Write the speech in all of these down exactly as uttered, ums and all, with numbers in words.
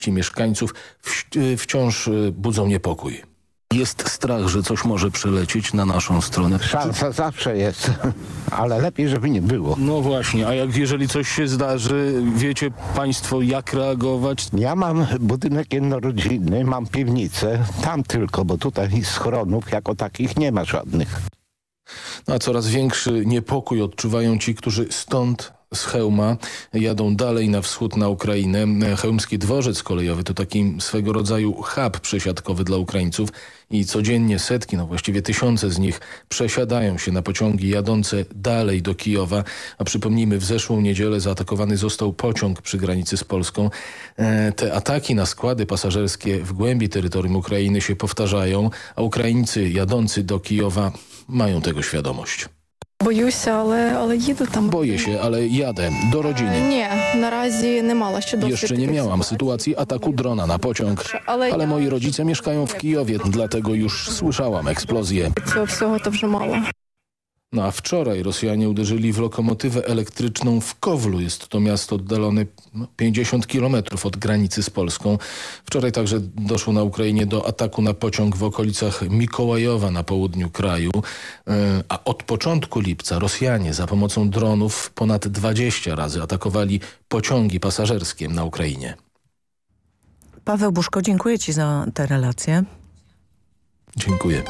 Ci mieszkańców wci- wciąż budzą niepokój. Jest strach, że coś może przylecieć na naszą stronę. Szansa zawsze jest, ale lepiej, żeby nie było. No właśnie, a jak jeżeli coś się zdarzy, wiecie państwo jak reagować? Ja mam budynek jednorodzinny, mam piwnicę, tam tylko, bo tutaj schronów jako takich nie ma żadnych. No, a coraz większy niepokój odczuwają ci, którzy stąd z Chełma jadą dalej na wschód na Ukrainę. Chełmski dworzec kolejowy to taki swego rodzaju hub przesiadkowy dla Ukraińców i codziennie setki, no właściwie tysiące z nich przesiadają się na pociągi jadące dalej do Kijowa. A przypomnijmy, w zeszłą niedzielę zaatakowany został pociąg przy granicy z Polską. E, te ataki na składy pasażerskie w głębi terytorium Ukrainy się powtarzają, a Ukraińcy jadący do Kijowa mają tego świadomość. Боюся, але, але їду там. Boję się, ale jadę do rodziny. Ні, narazі не мала ще досвід. Jeszcze nie miałam sytuacji ataku drona na pociąg, ale moi rodzice mieszkają w Kijowie, dlatego już słyszałam eksplozję. Цього всього то вже мало. No a wczoraj Rosjanie uderzyli w lokomotywę elektryczną w Kowlu. Jest to miasto oddalone no, pięćdziesiąt kilometrów od granicy z Polską. Wczoraj także doszło na Ukrainie do ataku na pociąg w okolicach Mikołajowa na południu kraju. A od początku lipca Rosjanie za pomocą dronów ponad dwadzieścia razy atakowali pociągi pasażerskie na Ukrainie. Paweł Buszko, dziękuję Ci za tę relację. Dziękuję.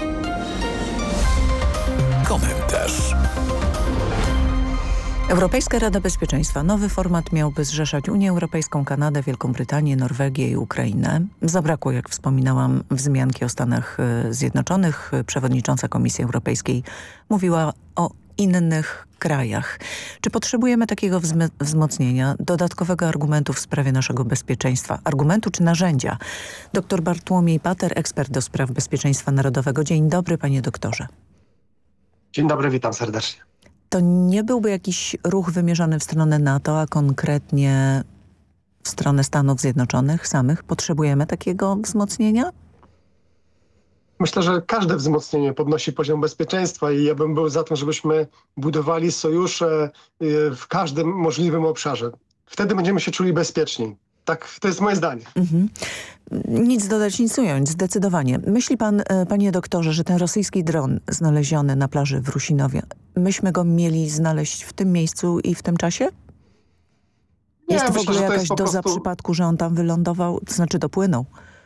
Komentarz. Europejska Rada Bezpieczeństwa. Nowy format miałby zrzeszać Unię Europejską, Kanadę, Wielką Brytanię, Norwegię i Ukrainę. Zabrakło, jak wspominałam, wzmianki o Stanach Zjednoczonych. Przewodnicząca Komisji Europejskiej mówiła o innych krajach. Czy potrzebujemy takiego wzm- wzmocnienia, dodatkowego argumentu w sprawie naszego bezpieczeństwa? Argumentu czy narzędzia? Doktor Bartłomiej Pater, ekspert do spraw bezpieczeństwa narodowego. Dzień dobry, panie doktorze. Dzień dobry, witam serdecznie. To nie byłby jakiś ruch wymierzony w stronę NATO, a konkretnie w stronę Stanów Zjednoczonych samych? Potrzebujemy takiego wzmocnienia? Myślę, że każde wzmocnienie podnosi poziom bezpieczeństwa i ja bym był za tym, żebyśmy budowali sojusze w każdym możliwym obszarze. Wtedy będziemy się czuli bezpieczniej. Tak, to jest moje zdanie. Mhm. Nic dodać, nic ująć, zdecydowanie. Myśli pan, panie doktorze, że ten rosyjski dron znaleziony na plaży w Rusinowie, myśmy go mieli znaleźć w tym miejscu i w tym czasie? Nie, jest w myślę, ogóle że to jakaś jest po doza prostu... przypadku, że on tam wylądował, to znaczy dopłynął?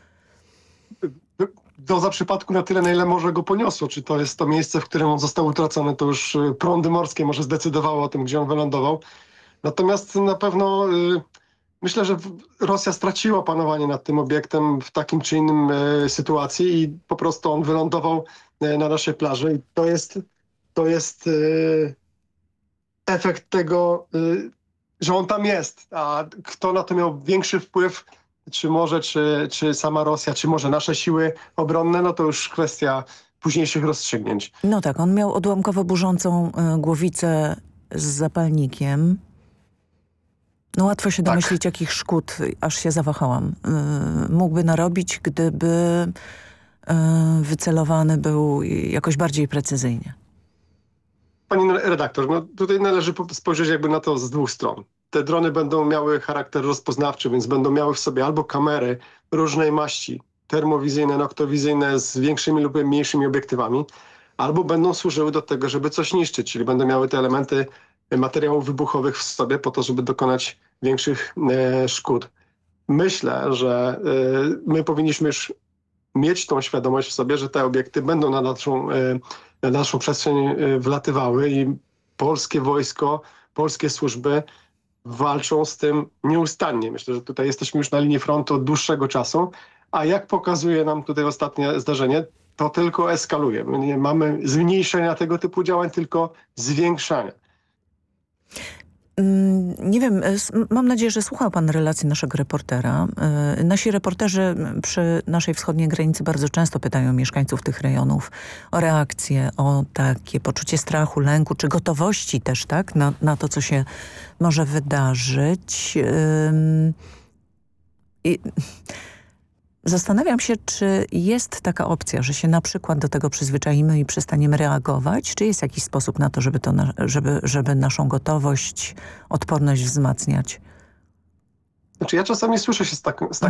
Doza przypadku na tyle, na ile może go poniosło. Czy to jest to miejsce, w którym on został utracony, to już prądy morskie może zdecydowały o tym, gdzie on wylądował. Natomiast na pewno... Yy... Myślę, że Rosja straciła panowanie nad tym obiektem w takim czy innym e, sytuacji i po prostu on wylądował e, na naszej plaży. I to jest, to jest e, efekt tego, e, że on tam jest. A kto na to miał większy wpływ, czy może, czy, czy sama Rosja, czy może nasze siły obronne, no to już kwestia późniejszych rozstrzygnięć. No tak, on miał odłamkowo burzącą y, głowicę z zapalnikiem. No łatwo się domyślić, tak. Jakich szkód, aż się zawahałam, yy, mógłby narobić, gdyby yy, wycelowany był jakoś bardziej precyzyjnie. Pani redaktor, no tutaj należy spojrzeć jakby na to z dwóch stron. Te drony będą miały charakter rozpoznawczy, więc będą miały w sobie albo kamery różnej maści, termowizyjne, noktowizyjne z większymi lub mniejszymi obiektywami, albo będą służyły do tego, żeby coś niszczyć, czyli będą miały te elementy materiałów wybuchowych w sobie po to, żeby dokonać większych e, szkód. Myślę, że e, my powinniśmy już mieć tą świadomość w sobie, że te obiekty będą na naszą, e, na naszą przestrzeń e, wlatywały i polskie wojsko, polskie służby walczą z tym nieustannie. Myślę, że tutaj jesteśmy już na linii frontu od dłuższego czasu, a jak pokazuje nam tutaj ostatnie zdarzenie, to tylko eskaluje. My nie mamy zmniejszenia tego typu działań, tylko zwiększania. Nie wiem, mam nadzieję, że słuchał pan relacji naszego reportera. Nasi reporterzy przy naszej wschodniej granicy bardzo często pytają mieszkańców tych rejonów o reakcję, o takie poczucie strachu, lęku, czy gotowości też, tak, na, na to, co się może wydarzyć. I zastanawiam się, czy jest taka opcja, że się na przykład do tego przyzwyczaimy i przestaniemy reagować, czy jest jakiś sposób na to, żeby, to na, żeby, żeby naszą gotowość, odporność wzmacniać? Znaczy ja czasami słyszę się z, tak, z